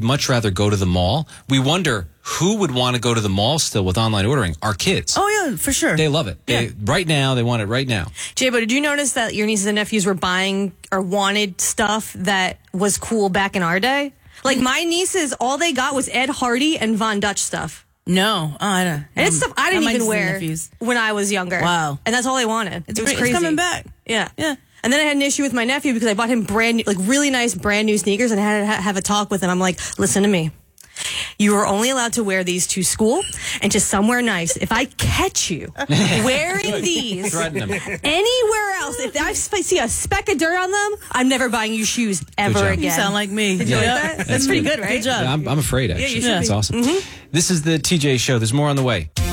much rather go to the mall. We wonder who would want to go to the mall still with online ordering. Our kids. Oh, yeah, for sure. They love it. Right now, they want it right now. Jay-Bo, did you notice that your nieces and nephews were buying or wanted stuff that was cool back in our day? Like, my nieces, all they got was Ed Hardy and Von Dutch stuff. No, I don't. And it's stuff I didn't even wear nephews. when I was younger. Wow. And that's all they wanted. It was crazy. It's coming back. Yeah. Yeah. And then I had an issue with my nephew because I bought him brand new, like really nice brand new sneakers, and I had to have a talk with him. I'm like, listen to me. You are only allowed to wear these to school and to somewhere nice. If I catch you wearing these anywhere else, if I see a speck of dirt on them, I'm never buying you shoes ever again. You sound like me. Did you like that? That's pretty good, right? Good job. Yeah, I'm afraid, actually. Yeah, you should That's awesome. This is the TJ Show. There's more on the way.